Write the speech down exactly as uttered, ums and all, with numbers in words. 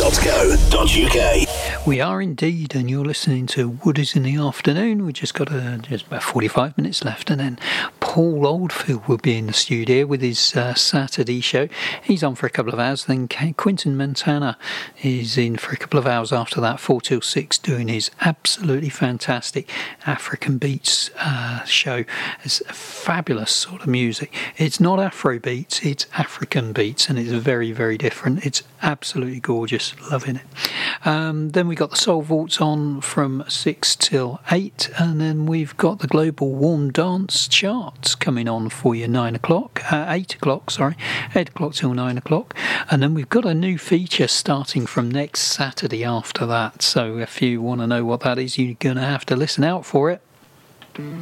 dot co dot uk. We are indeed, and you're listening to Woodies in the Afternoon. We've just got uh, just about forty-five minutes left, and then Paul Oldfield will be in the studio with his uh, Saturday show. He's on for a couple of hours. Then Quinton Montana is in for a couple of hours after that, four till six, doing his absolutely fantastic African Beats uh, show. It's a fabulous sort of music. It's not Afro beats, it's African beats, and it's very, very different. It's absolutely gorgeous. Loving it. Um, then we got the Soul Vaults on from six till eight, and then we've got the Global Warm Dance Charts coming on for you nine o'clock, uh, eight o'clock, sorry, eight o'clock till nine o'clock, and then we've got a new feature starting from next Saturday after that. So if you want to know what that is, you're going to have to listen out for it.